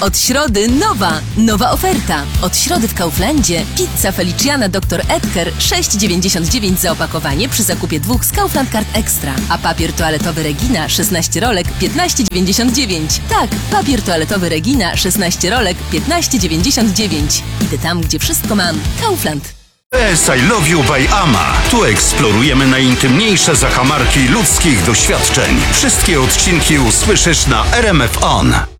Od środy nowa oferta. Od środy w Kauflandzie pizza Feliciana Dr. Edgar 6,99 za opakowanie przy zakupie 2 z Kaufland Card Extra. A papier toaletowy Regina 16 rolek 15,99. Tak, papier toaletowy Regina 16 rolek 15,99. Idę tam, gdzie wszystko mam. Kaufland. I Love You by Ama. Tu eksplorujemy najintymniejsze zakamarki ludzkich doświadczeń. Wszystkie odcinki usłyszysz na RMF On.